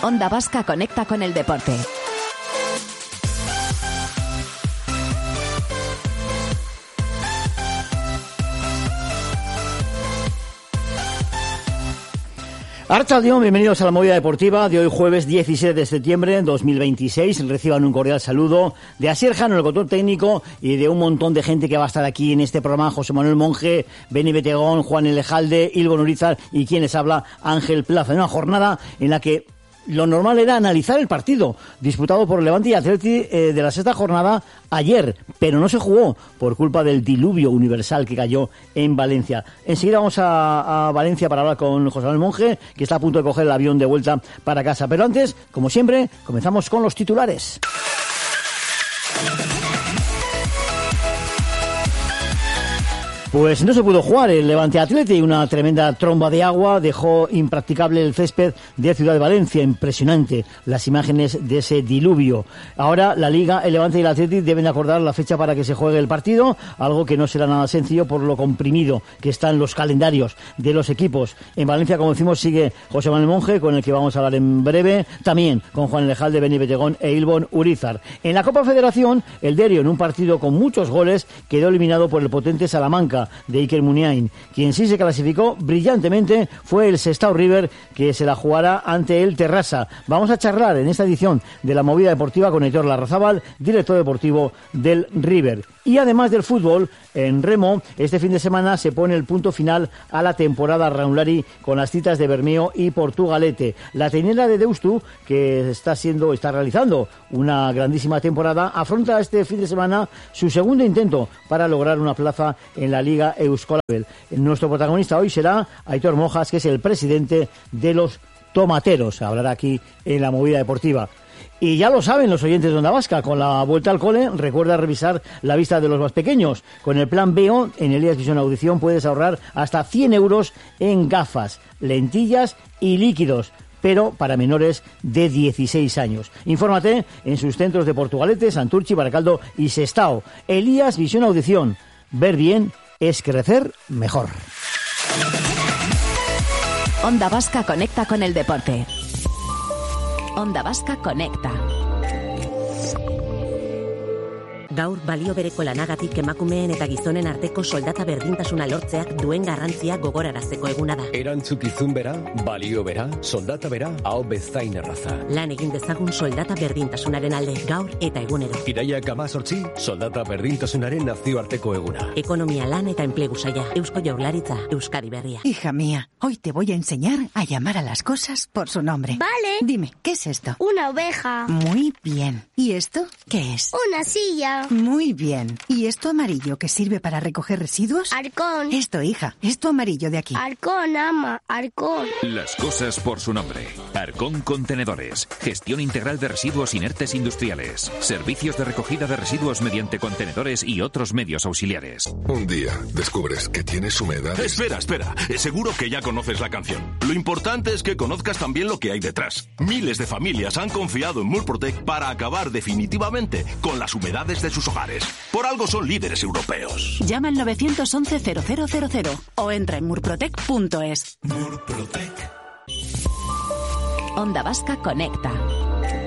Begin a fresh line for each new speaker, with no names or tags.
Onda Vasca conecta con el deporte.
Archaldeón, bienvenidos a la movida deportiva de hoy jueves 17 de septiembre de 2026. Reciban un cordial saludo de Asier Jano, el control técnico, y de un montón de gente que va a estar aquí en este programa: José Manuel Monge, Beni Betegón, Juan Elejalde, Ilbon Urizar y quien les habla, Ángel Plaza. En una jornada en la que lo normal era analizar el partido disputado por Levante y Atleti de la sexta jornada ayer, pero no se jugó por culpa del diluvio universal que cayó en Valencia. Enseguida vamos a Valencia para hablar con José Manuel Monge, que está a punto de coger el avión de vuelta para casa. Pero antes, como siempre, comenzamos con los titulares. Pues no se pudo jugar el Levante Atleti. Una tremenda tromba de agua dejó impracticable el césped de Ciudad de Valencia. Impresionante las imágenes de ese diluvio. Ahora la Liga, el Levante y el Atleti deben acordar la fecha para que se juegue el partido, algo que no será nada sencillo por lo comprimido que están los calendarios de los equipos. En Valencia, como decimos, sigue José Manuel Monge, con el que vamos a hablar en breve, también con Juan Elejalde, Beni Betegón e Ilbon Urizar. En la Copa Federación, el Derio, en un partido con muchos goles, quedó eliminado por el potente Salamanca de Iker Muniain. Quien sí se clasificó brillantemente fue el Sestao River, que se la jugará ante el Terrassa. Vamos a charlar en esta edición de la movida deportiva con Aitor Larrazábal, director deportivo del River. Y además del fútbol, en remo, este fin de semana se pone el punto final a la temporada Raunlari con las citas de Bermeo y Portugalete. La Teinera de Deustu, que está realizando una grandísima temporada, afronta este fin de semana su segundo intento para lograr una plaza en la Liga Euskolabel. Nuestro protagonista hoy será Aitor Mojas, que es el presidente de los Tomateros. Hablará aquí en la movida deportiva. Y ya lo saben los oyentes de Onda Vasca, con la vuelta al cole, recuerda revisar la vista de los más pequeños. Con el plan BEO, en Elías Visión Audición, puedes ahorrar hasta 100 euros en gafas, lentillas y líquidos, pero para menores de 16 años. Infórmate en sus centros de Portugalete, Santurchi, Baracaldo y Sestao. Elías Visión Audición. Ver bien es crecer mejor.
Onda Vasca conecta con el deporte. Onda Vasca conecta.
Gaur balio bereko lanagatik emakumeen eta gizonen arteko soldata berdintasuna lortzeak duen garrantzia gogorarazteko eguna da.
Erantzukizun bera, balio bera, soldata bera, hau bezain erraza.
Lan egin dezagun soldata berdintasunaren alde, gaur eta egunero.
Iraiak 18, soldata berdintasunaren nazioarteko eguna.
Ekonomia, lan eta enplegu saila, Eusko Jaurlaritza, Euskadi Berria.
Hija mía, hoy te voy a enseñar a llamar a las cosas por su nombre.
Vale.
Dime, ¿qué es esto?
Una oveja.
Muy bien. ¿Y esto qué es?
Una silla.
Muy bien. ¿Y esto amarillo que sirve para recoger residuos?
Arcón.
Esto, hija, esto amarillo de aquí.
Arcón, ama, Arcón.
Las cosas por su nombre. Arcón Contenedores. Gestión integral de residuos inertes industriales. Servicios de recogida de residuos mediante contenedores y otros medios auxiliares.
Un día descubres que tienes humedad.
Espera. Seguro que ya conoces la canción. Lo importante es que conozcas también lo que hay detrás. Miles de familias han confiado en Murprotec para acabar definitivamente con las humedades de sus hogares. Por algo son líderes europeos.
Llama al 911-0000 o entra en murprotec.es.
Onda Vasca conecta.